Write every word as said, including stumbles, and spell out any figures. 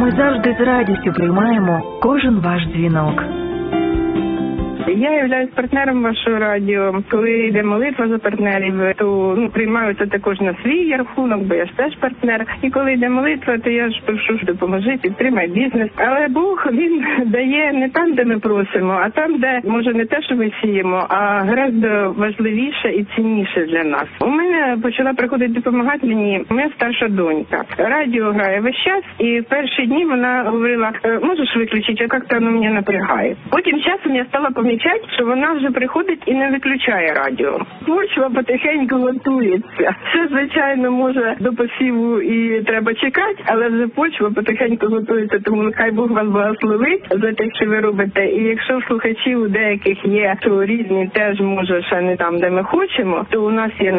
Ми завжди з радістю приймаємо кожен ваш дзвінок. Я являюсь партнером вашого радіо. Коли йде молитва за партнерів, то ну, приймаю це також на свій рахунок, бо я ж теж партнер. І коли йде молитва, то я ж прошу, допоможи, підтримай бізнес. Але Бог, він дає не там, де ми просимо, а там, де, може, не те, що ми сіємо, а гораздо важливіше і цінніше для нас. У мене почала приходити допомагати мені моя старша донька. Радіо грає весь час, і в перші дні вона говорила, можеш виключити, а як-то воно мене напрягає. Потім часом я стала помічати, що вона вже приходить і не виключає радіо. Почва потихеньку готується. Це, звичайно, може до посіву і треба чекати, але вже почва потихеньку готується, тому хай Бог вас благословить за те, що ви робите. І якщо слухачів у деяких є, то різні теж, може, ще не там, де ми хочемо, то у нас є